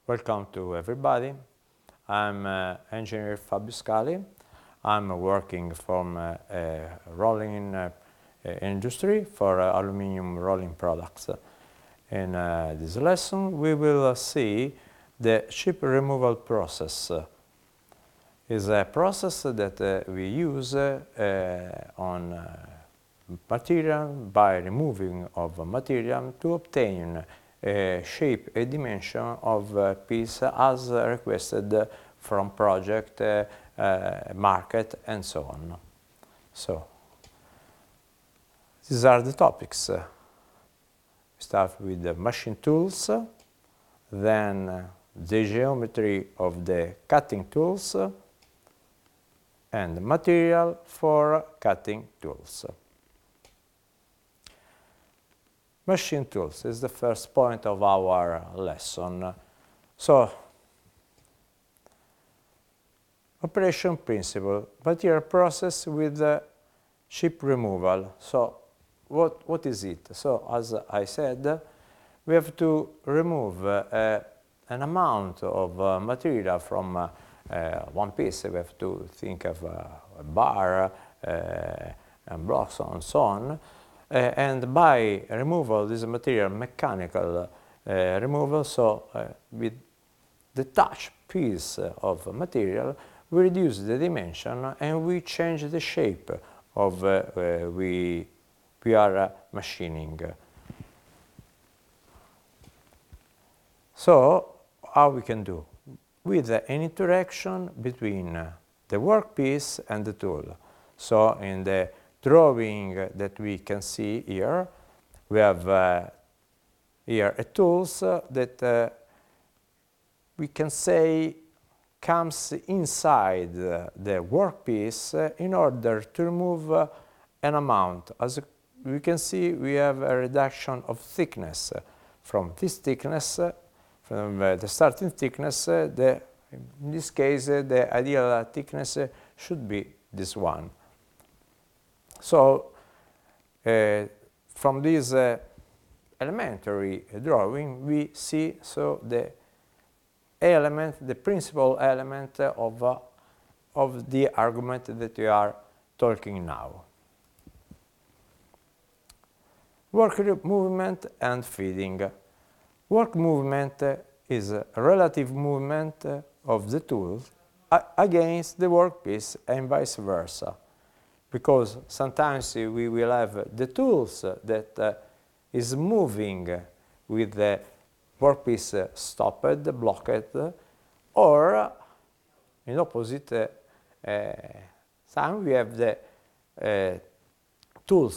Welcome to everybody. I'm engineer Fabio Scali. I'm working from rolling industry for aluminum rolling products. In this lesson, we will see the chip removal process. It's a process that we use on material by removing of material to obtain shape and dimension of a piece as requested from project, market, and so on. So, these are the topics. We start with the machine tools, then the geometry of the cutting tools, and material for cutting tools. Machine tools is the first point of our lesson. So, operation principle, material process with chip removal. So, what is it? So, as I said, we have to remove an amount of material from one piece. We have to think of a bar and blocks and so on. And by removal, this material mechanical removal, so with the touch piece of material, we reduce the dimension and we change the shape of we are machining. So, how we can do? With an interaction between the workpiece and the tool. So, in the drawing that we can see here, we have here a tools that we can say comes inside the workpiece in order to remove an amount. As we can see, we have a reduction of thickness. From this thickness, from the starting thickness, in this case, the ideal thickness should be this one. So, from this elementary drawing, we see the element, the principal element of the argument that we are talking now. Work movement and feeding. Work movement is a relative movement of the tool against the workpiece and vice versa. Because sometimes we will have the tools that is moving with the workpiece stopped, blocked, or in opposite time we have the tools